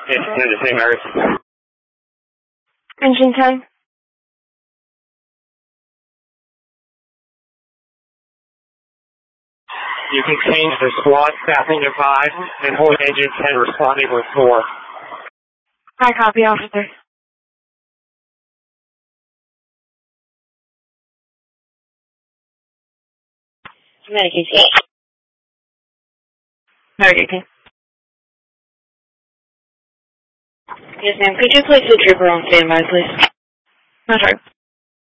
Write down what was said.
It's the same earth. Engine 10. You can change the squad staffing to 5 and hold engine 10 responding with 4. I copy, officer. Medication. Medication. Yes, ma'am. Could you place the trooper on standby, please? That's right.